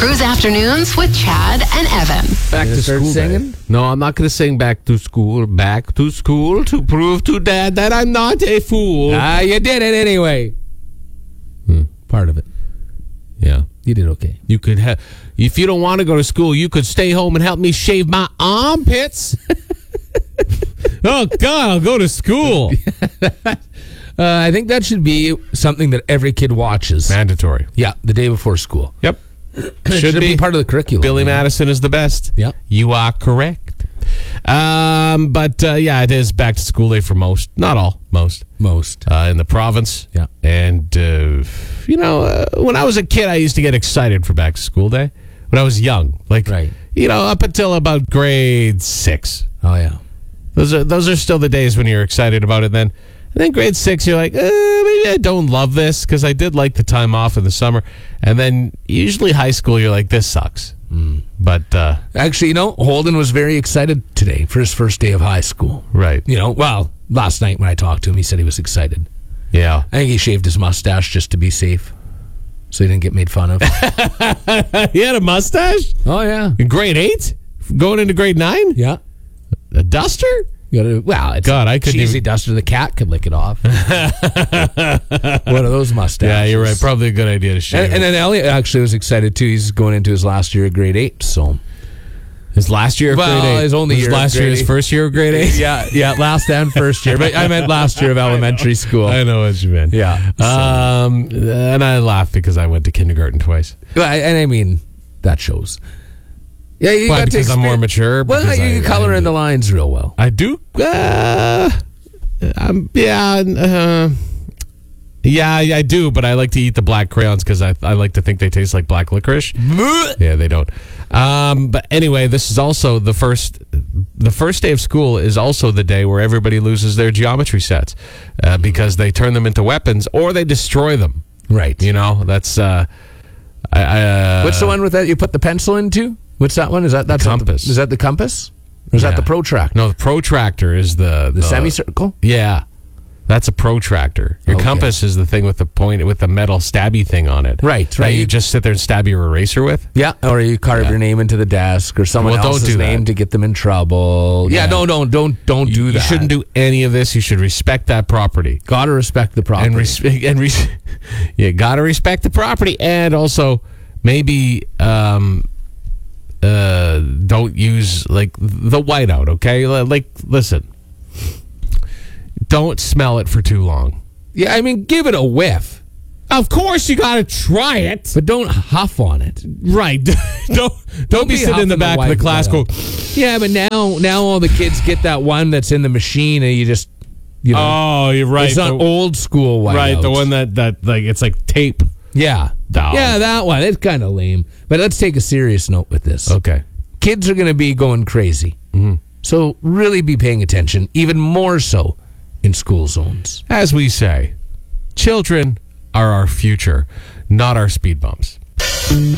Cruise Afternoons with Chad and Evan. Back to school singing? day. No, I'm not going to sing back to school to prove to Dad that I'm not a fool. You did it anyway. Part of it. Yeah. You did okay. You could have, if you don't want to go to school, you could stay home and help me shave my armpits. Oh, God, I'll go to school. I think that should be something that every kid watches. Mandatory. Yeah, the day before school. Yep. Should be part of the curriculum. Billy Madison is the best. Yep. You are correct. But it is back to school day for most. Not all. Most. In the province. Yeah. And, when I was a kid, I used to get excited for back to school day. When I was young. Right. Up until about grade 6. Oh, yeah. Those are still the days when you're excited about it then. And then grade 6, you're like, maybe I don't love this because I did like the time off in the summer. And then usually high school, you're like, this sucks. But actually, Holden was very excited today for his first day of high school. Right. Last night when I talked to him, he said he was excited. Yeah. I think he shaved his mustache just to be safe, so he didn't get made fun of. He had a mustache? Oh, yeah. In grade 8? Going into grade 9? Yeah. A duster? It's God, I a couldn't cheesy even... duster. The cat could lick it off. One of those mustaches. Yeah, you're right. Probably a good idea to shave. And then Elliot actually was excited too. He's going into his last year of grade 8. So his last year of grade 8? His only year. Last year, his first year of grade 8? Yeah, last and first year. But I meant last year of elementary school. I know what you meant. Yeah. And I laughed because I went to kindergarten twice. And I mean, that shows. Yeah, you got because I'm more mature. Well, you color in the lines real well. I do. I do, but I like to eat the black crayons because I like to think they taste like black licorice. Yeah, they don't. But anyway, this is also the first day of school is also the day where everybody loses their geometry sets because they turn them into weapons or they destroy them. Right. That's. What's the one with that you put the pencil into? What's that one? Is that compass? Is that the compass? Or is that the protractor? No, the protractor is the semicircle. Yeah, that's a protractor. Your compass is the thing with the point with the metal stabby thing on it. Right. That you just sit there and stab your eraser with. Yeah, or you carve your name into the desk or someone else's name to get them in trouble. Yeah, no, don't do that. You shouldn't do any of this. You should respect that property. Gotta respect the property. You gotta respect the property, and also maybe. Don't use like the whiteout, okay? Like, listen, don't smell it for too long. Yeah, I mean, give it a whiff. Of course, you got to try it, but don't huff on it. Right? don't be sitting in the back of the class going. Yeah, but now all the kids get that one that's in the machine, and you just Oh, you're right. It's not old school whiteout. Right, the one that like it's like tape. Yeah. Yeah, that one. It's kind of lame. But let's take a serious note with this. Okay. Kids are going to be going crazy. Mm-hmm. So really be paying attention, even more so in school zones. As we say, children are our future, not our speed bumps.